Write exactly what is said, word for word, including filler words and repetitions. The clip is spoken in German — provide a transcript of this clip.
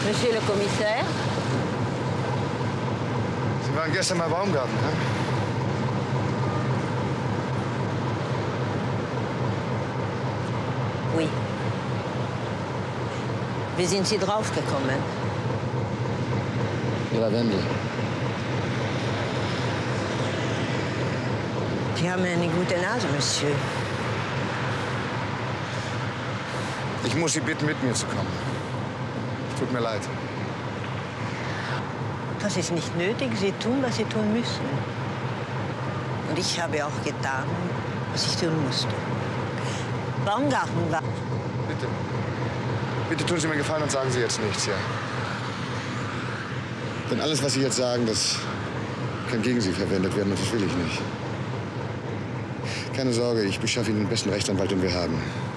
Monsieur le Commissaire? Sie waren gestern mal Baumgarten, ne? Oui. Wie sind Sie draufgekommen? Ja, Wendel. Sie haben eine gute Nase, Monsieur. Ich muss Sie bitten, mit mir zu kommen. Tut mir leid. Das ist nicht nötig. Sie tun, was Sie tun müssen. Und ich habe auch getan, was ich tun musste. Baumgarten war... Bitte. Bitte tun Sie mir einen Gefallen und sagen Sie jetzt nichts, ja? Denn alles, was Sie jetzt sagen, das kann gegen Sie verwendet werden und das will ich nicht. Keine Sorge, ich beschaffe Ihnen den besten Rechtsanwalt, den wir haben.